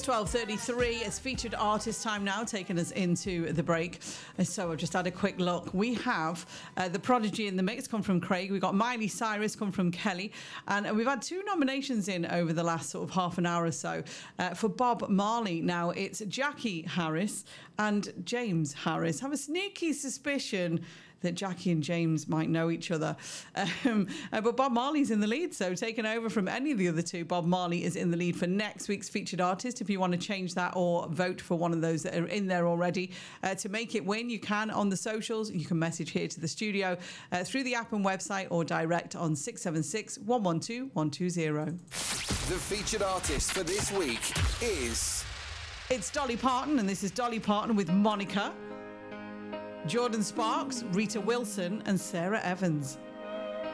12:33. It's featured artist time now, taking us into the break. So I've just had a quick look. We have The Prodigy in the mix, come from Craig. We've got Miley Cyrus, come from Kelly. And we've had 2 nominations in over the last sort of half an hour or so. For Bob Marley, now it's Jackie Harris and James Harris. I have a sneaky suspicion that Jackie and James might know each other. But Bob Marley's in the lead, so taking over from any of the other 2, Bob Marley is in the lead for next week's featured artist. If you want to change that or vote for one of those that are in there already, to make it win, you can on the socials. You can message here to the studio through the app and website or direct on 676 112 120. The featured artist for this week is... It's Dolly Parton, and this is Dolly Parton with Monica. Jordan Sparks, Rita Wilson and Sarah Evans.